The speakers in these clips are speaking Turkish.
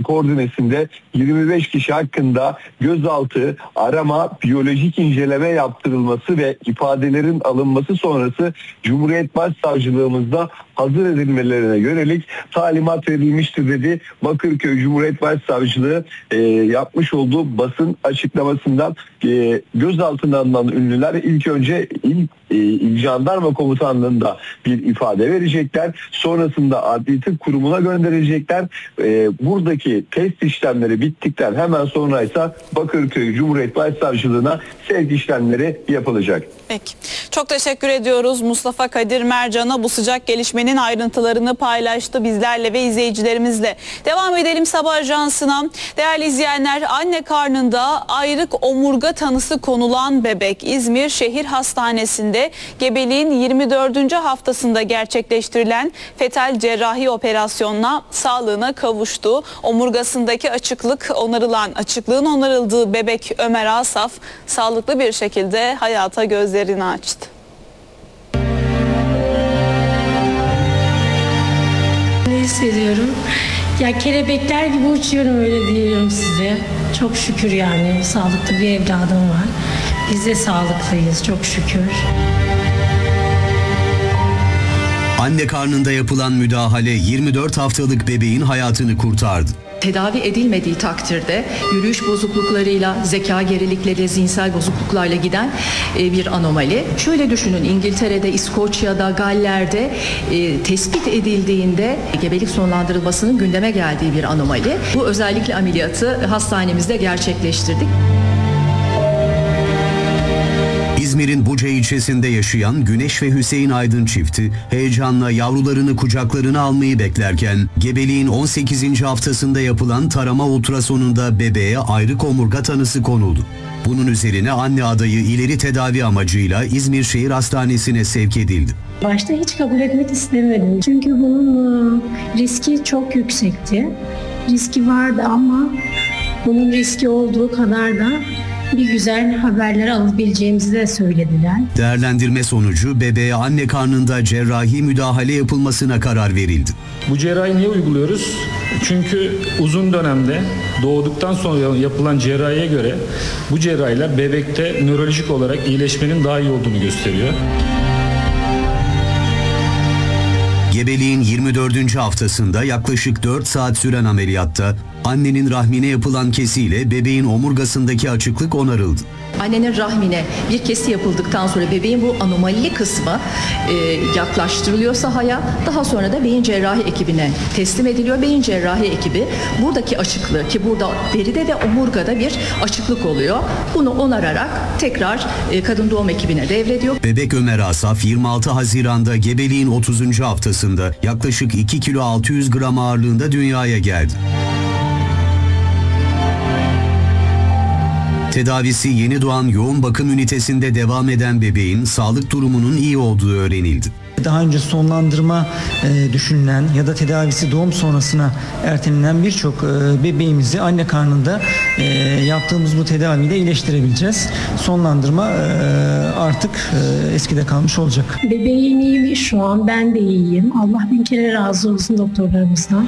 koordinesinde 25 kişi hakkında gözaltı, arama, biyolojik inceleme yaptırılması ve ifadelerin alınması sonrası Cumhuriyet Başsavcılığımızda hazır edilmelerine yönelik talimat verilmiştir dedi. Bakırköy Cumhuriyet Başsavcılığı yapmış olduğu basın açıklamasından gözaltına alınan ünlüler ilk önce İl Jandarma Komutanlığı'nda bir ifade verecekler. Sonrasında Adli Tıp Kurumu'na gönderilecekler. Buradaki test işlemleri bittikten hemen sonra ise Bakırköy Cumhuriyet Başsavcılığına sevk işlemleri yapılacak. Peki. Çok teşekkür ediyoruz Mustafa Kadir Mercan'a, bu sıcak gelişmenin ayrıntılarını paylaştı bizlerle ve izleyicilerimizle. Devam edelim Sabah Ajansı'na. Değerli izleyenler, anne karnında ayrık omurga tanısı konulan bebek İzmir Şehir Hastanesi'nde gebeliğin 24. haftasında gerçekleştirilen fetal cerrahi operasyonla sağlığına kavuştu. Omurgasındaki açıklığın onarıldığı bebek Ömer Asaf sağlıklı bir şekilde hayata gözlerini açtı. Ne hissediyorum? Ya kelebekler gibi uçuyorum, öyle diyorum size. Çok şükür yani sağlıklı bir evladım var. Biz de sağlıklıyız çok şükür. Anne karnında yapılan müdahale 24 haftalık bebeğin hayatını kurtardı. Tedavi edilmediği takdirde yürüyüş bozukluklarıyla, zeka gerilikleriyle, zihinsel bozukluklarla giden bir anomali. Şöyle düşünün, İngiltere'de, İskoçya'da, Galler'de tespit edildiğinde gebelik sonlandırılmasının gündeme geldiği bir anomali. Bu özellikle ameliyatı hastanemizde gerçekleştirdik. İzmir'in Buca ilçesinde yaşayan Güneş ve Hüseyin Aydın çifti heyecanla yavrularını kucaklarına almayı beklerken gebeliğin 18. haftasında yapılan tarama ultrasonunda bebeğe ayrık omurga tanısı konuldu. Bunun üzerine anne adayı ileri tedavi amacıyla İzmir Şehir Hastanesi'ne sevk edildi. Başta hiç kabul etmek istemedim. Çünkü bunun riski çok yüksekti. Riski vardı ama bunun riski olduğu kadar da bir güzel haberler alabileceğimizi de söylediler. Değerlendirme sonucu bebeğe anne karnında cerrahi müdahale yapılmasına karar verildi. Bu cerrahi niye uyguluyoruz? Çünkü uzun dönemde doğduktan sonra yapılan cerrahiye göre bu cerrahiler bebekte nörolojik olarak iyileşmenin daha iyi olduğunu gösteriyor. Gebeliğin 24. haftasında yaklaşık 4 saat süren ameliyatta annenin rahmine yapılan kesiyle bebeğin omurgasındaki açıklık onarıldı. Annenin rahmine bir kesi yapıldıktan sonra bebeğin bu anomalili kısmı yaklaştırılıyor sahaya. Daha sonra da beyin cerrahi ekibine teslim ediliyor. Beyin cerrahi ekibi buradaki açıklığı, ki burada deride ve omurgada bir açıklık oluyor, bunu onararak tekrar kadın doğum ekibine devrediyor. Bebek Ömer Asaf 26 Haziran'da gebeliğin 30. haftasında yaklaşık 2 kilo 600 gram ağırlığında dünyaya geldi. Tedavisi yeni doğan yoğun bakım ünitesinde devam eden bebeğin sağlık durumunun iyi olduğu öğrenildi. Daha önce sonlandırma düşünülen ya da tedavisi doğum sonrasına ertelenen birçok bebeğimizi anne karnında yaptığımız bu tedaviyle iyileştirebileceğiz. Sonlandırma artık eskide kalmış olacak. Bebeğim iyi şu an, ben de iyiyim. Allah bin kere razı olsun doktorlarımızdan.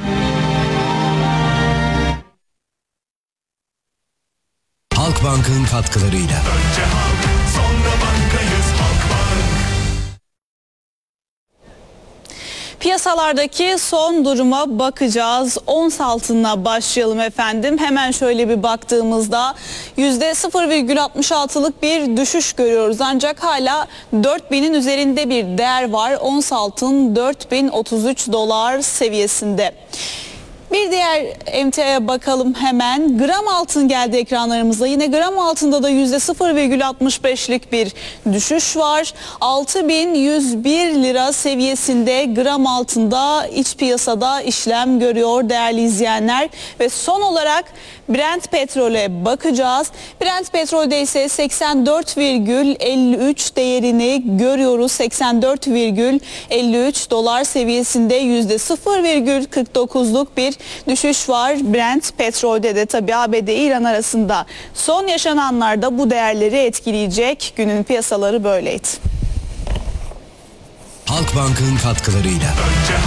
Halkbank'ın katkılarıyla. Önce halk, sonra bankayız Halkbank. Piyasalardaki son duruma bakacağız. Ons altınla başlayalım efendim. Hemen şöyle bir baktığımızda %0,66'lık bir düşüş görüyoruz. Ancak hala 4000'in üzerinde bir değer var. Ons altın 4033 dolar seviyesinde. Bir diğer emtiaya bakalım hemen. Gram altın geldi ekranlarımıza. Yine gram altında da %0,65'lik bir düşüş var. 6101 lira seviyesinde gram altında iç piyasada işlem görüyor değerli izleyenler. Ve son olarak Brent petrole bakacağız. Brent petrolde ise 84,53 değerini görüyoruz. 84,53 dolar seviyesinde %0,49'luk bir düşüş var. Brent petrolde de tabii ABD İran arasında son yaşananlarda bu değerleri etkileyecek. Günün piyasaları böyleydi. Halkbank'ın katkılarıyla. Önce